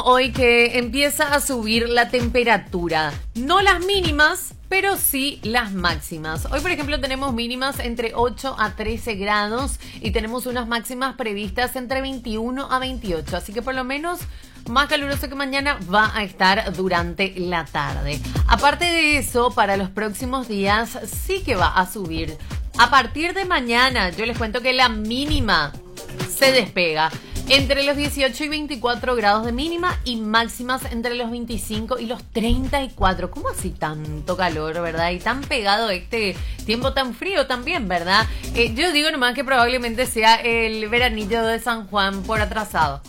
hoy que empieza a subir la temperatura. No las mínimas, pero sí las máximas. Hoy, por ejemplo, tenemos mínimas entre 8 a 13 grados y tenemos unas máximas previstas entre 21 a 28. Así que por lo menos más caluroso que mañana va a estar durante la tarde. Aparte de eso, para los próximos días sí que va a subir. A partir de mañana, yo les cuento que la mínima se despega entre los 18 y 24 grados de mínima y máximas entre los 25 y los 34. ¿Cómo así tanto calor, verdad? Y tan pegado este tiempo tan frío también, ¿verdad? Yo digo nomás que probablemente sea el veranillo de San Juan por atrasado.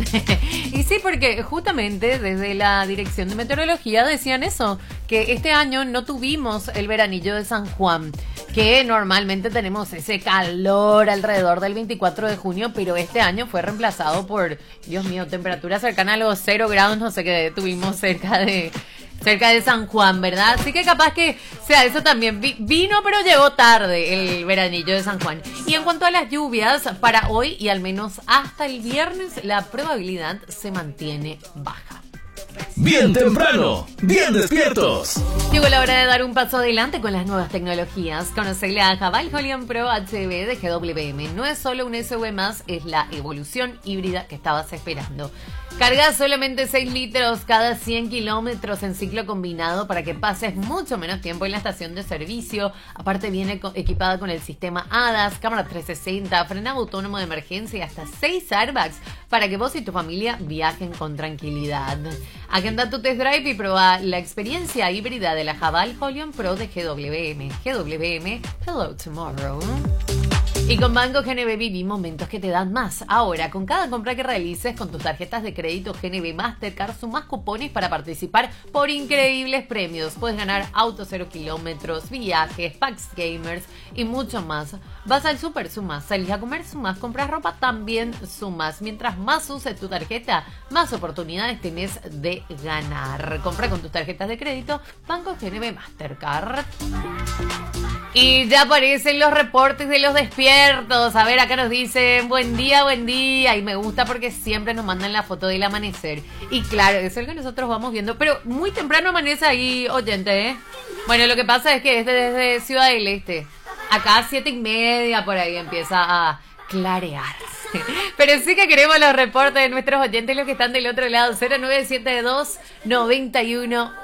Y sí, porque justamente desde la Dirección de Meteorología decían eso, que este año no tuvimos el veranillo de San Juan, que normalmente tenemos ese calor alrededor del 24 de junio, pero este año fue reemplazado por, Dios mío, temperatura cercana a los 0 grados, no sé qué tuvimos cerca de San Juan, ¿verdad? Así que capaz que sea eso también. Vino, pero llegó tarde el veranillo de San Juan. Y en cuanto a las lluvias, para hoy y al menos hasta el viernes, la probabilidad se mantiene baja. Bien temprano, bien despiertos. Llegó la hora de dar un paso adelante con las nuevas tecnologías. Conocerle a Haval Holion Pro HB de GWM. No es solo un SUV más, es la evolución híbrida que estabas esperando. Carga solamente 6 litros cada 100 kilómetros en ciclo combinado para que pases mucho menos tiempo en la estación de servicio. Aparte viene equipada con el sistema ADAS, cámara 360, frenado autónomo de emergencia y hasta 6 airbags para que vos y tu familia viajen con tranquilidad. Agenda tu test drive y prueba la experiencia híbrida de la Haval Holion Pro de GWM. GWM, hello tomorrow. Y con Banco GNB viví momentos que te dan más. Ahora, con cada compra que realices con tus tarjetas de crédito GNB Mastercard, sumás cupones para participar por increíbles premios. Puedes ganar autos 0 kilómetros, viajes, packs gamers y mucho más. Vas al súper, sumas. Salís a comer, sumas. Compras ropa, también sumas. Mientras más uses tu tarjeta, más oportunidades tenés de ganar. Compra con tus tarjetas de crédito Banco GNB Mastercard. Y ya aparecen los reportes de los despiertos. A ver, acá nos dicen buen día, buen día. Y me gusta porque siempre nos mandan la foto del amanecer. Y claro, eso es lo que nosotros vamos viendo. Pero muy temprano amanece ahí, oyente, ¿eh? Bueno, lo que pasa es que es desde Ciudad del Este. Acá a 7:30 por ahí empieza a clarear. Pero sí que queremos los reportes de nuestros oyentes, los que están del otro lado. 0972 91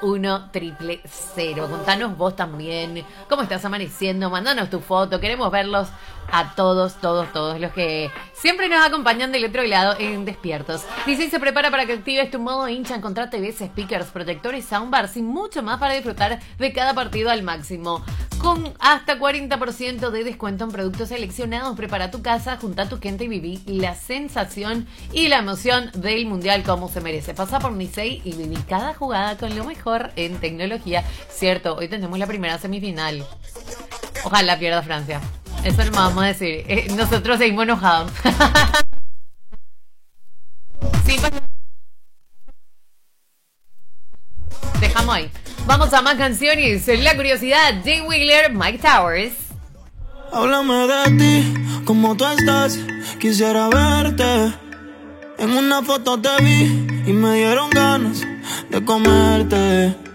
1000. Contanos vos también cómo estás amaneciendo, mandanos tu foto, queremos verlos a todos los que siempre nos acompañan del otro lado en Despiertos. Dice, se prepara para que actives tu modo hincha, encontrar TVs, speakers, proyectores, soundbars y mucho más para disfrutar de cada partido al máximo. Con hasta 40% de descuento en productos seleccionados, prepara tu casa, junta a tu gente y viví la sensación y la emoción del Mundial como se merece. Pasa por Nicey y viví cada jugada con lo mejor en tecnología. Cierto, hoy tenemos la primera semifinal. Ojalá pierda Francia. Eso no vamos a decir. Nosotros seguimos enojados. Sí, dejamos ahí. Vamos a más canciones. La curiosidad, Jay Wheeler, Mike Towers. Háblame de ti, cómo tú estás. Quisiera verte. En una foto te vi y me dieron ganas de comerte.